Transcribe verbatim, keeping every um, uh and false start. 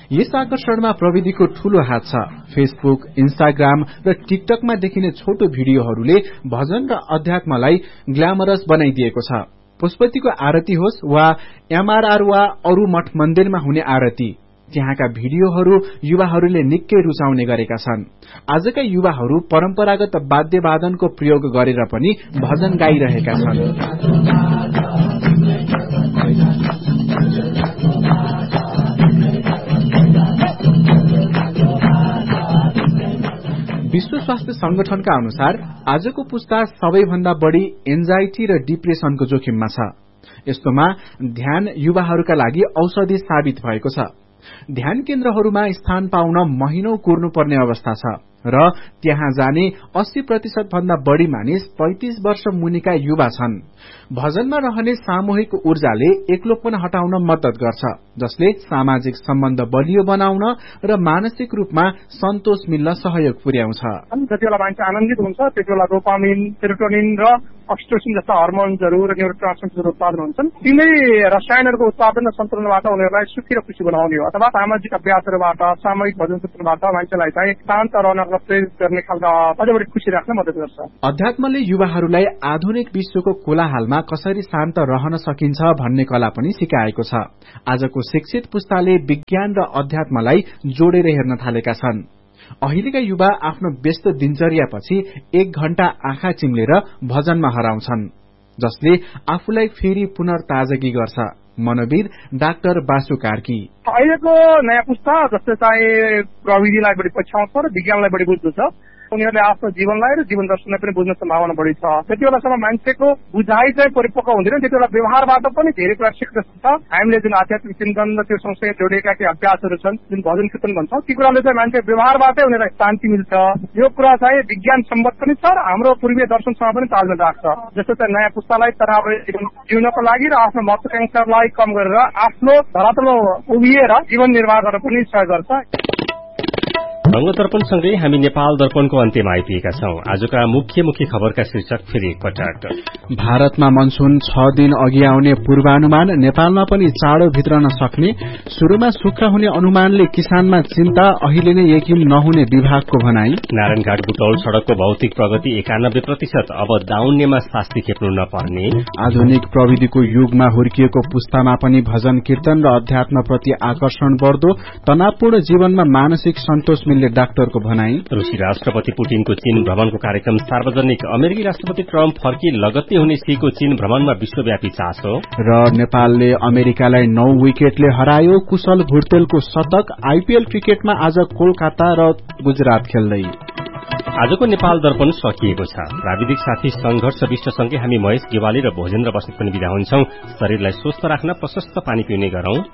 यस आकर्षणमा प्रविधिको ठूलो हात छ। फेसबुक, इन्स्टाग्राम र टिकटकमा देखिने छोटो भिडियोहरूले भजन र अध्यात्मलाई ग्ल्यामरस बनाइदिएको छ। पुष्पतिको आरती होस् वा एमआरआर वा अरू मठ मन्दिरमा हुने आरती, त्यहाँका भिडियोहरू युवाहरूले निकै रुचाउने गरेका छन्। आजका युवाहरू परम्परागत वाद्यवादनको प्रयोग गरेर पनि भजन गाइरहेका छन्। विश्व स्वास्थ्य संगठनका अनुसार आजको पुस्ता सबैभन्दा बढ़ी एन्जाइटी र डिप्रेसनको जोखिममा छ। यस्तोमा ध्यान युवाहरूका लागि औषधि साबित भएको छ। ध्यान केन्द्रहरूमा स्थान पाउन महिनौं कुर्नुपर्ने अवस्था छ र त्यहाँ जाने अस्सी प्रतिशत भन्दा बढ़ी मानिस पैंतीस वर्ष मुनिका युवा छन्। भजनमा रहने सामूहिक ऊर्जाले एक्लोपन हटाउन मद्दत गर्छ, जसले सामाजिक सम्बन्ध बलियो बनाउन र मानसिक रूपमा सन्तोष मिल्न सहयोग पुर्याउँछ। जति बेला मान्छे आनन्दित हुन्छ त्यति बेला डोपामिन, सेरोटोनिन र अक्सिटोसिन जस्ता हर्मोन्सहरू र न्यूरोट्रान्समिटरहरू उत्पादन हुन्छन्। तिनै रसायनहरूको उत्पादन र सन्तुलनबाट उनीहरूलाई सुखी र खुशी बनाउने हो, अथवा सामाजिक अभ्यासहरूबाट, सामूहिक भजन सूत्रबाट मान्छेलाई चाहिँ शान्त रहन र प्रेरित गर्ने खालका अझ बढी खुशी राख्न मद्दत गर्छ। अध्यात्मले युवाहरूलाई आधुनिक विश्वको कोलाहलमा कसरी शान्त रहन सकिन्छ भन्ने कला पनि सिकाएको छ। आजको शिक्षित पुस्ताले विज्ञान र अध्यात्मलाई जोडेर हेर्न थालेका छन्। अहिलेका युवा आफ्नो व्यस्त दिनचर्यापछि एक घण्टा आँखा चिम्लेर भजनमा हराउँछन्, जसले आफूलाई फेरि पुनर्ताजगी गर्छ। मनोविद डाक्टर बासु कार्की, अहिलेको नयाँ पुस्ता जस्तै चाहिँ प्रविधिलाई बढी पछ्याउँछ र विज्ञानलाई बढी बुझ्दछ, उनीहरूले आफ्नो जीवनलाई र जीवन दर्शनलाई पनि बुझ्न सम्भावना बढी छ। त्यति बेलासम्म मान्छेको बुझाइ चाहिँ परिपक्व हुँदैन, त्यति बेला व्यवहारबाट पनि धेरै कुरा सिक्न सक्छ। हामीले जुन आध्यात्मिक चिन्तन र त्यो सँगसँगै जोडिएका केही अभ्यासहरू छन्, जुन भजन कीर्तन भन्छ, ती कुराले चाहिँ मान्छे व्यवहारबाटै उनीहरूलाई शान्ति मिल्छ। यो कुरा चाहिँ विज्ञान सम्मत पनि छ र हाम्रो पूर्वीय दर्शनसँग पनि तालमेल राख्छ। जस्तो चाहिँ नयाँ पुस्तालाई तनाव जिउनको लागि र आफ्नो महत्वाकांक्षालाई कम गरेर आफ्नो धरातलमा उभिएर जीवन निर्वाह गर्न पनि सहयोग गर्छ। रंग दर्पणसँगै हामी नेपाल दर्पणको अन्त्यमा आइपुगेका छौं। आजका मुख्य मुख्य खबरका शीर्षक फेरि एकपटक। भारतमा मनसून छ दिन अघि आउने पूर्वानुमान, नेपालमा पनि चाँडो भित्रन सक्ने। शुरूमा सुक्खा हुने अनुमानले किसानमा चिन्ता, अहिले नै यकिन नहुने विभागको भनाई। नारायणघाट बुटौल सड़कको भौतिक प्रगति एकानब्बे प्रतिशत, अब दाउन्नेमा शास्ति खेप्नु नपर्ने। आधुनिक प्रविधिको युगमा हुर्किएको पुस्तामा पनि भजन कीर्तन र अध्यात्मप्रति आकर्षण बढ्दो, तनावपूर्ण जीवनमा मानसिक सन्तोष मिल्ने डाक्टरको भनाई। रूसी राष्ट्रपति पुटिनको चीन भ्रमणको कार्यक्रम सार्वजनिक, अमेरिकी राष्ट्रपति ट्रम्प फर्की लगत्तै हुने सीको चीन भ्रमणमा विश्वव्यापी चासो। र नेपालले अमेरिकालाई नौ विकेटले हरायो, कुशल भुर्तेलको शतक। आईपीएल क्रिकेटमा आज कोलकाता र गुजरात खेल्दै। आजको नेपाल दर्पण सकिएको छ। प्राविधिक साथी संघर्ष विष्टसँगै हामी महेश गेवाली र भोजेन्द्र बस्नेत पनि बिदा हुन्छौं। शरीरलाई स्वस्थ राख्न प्रशस्त पानी पिउने गरौं।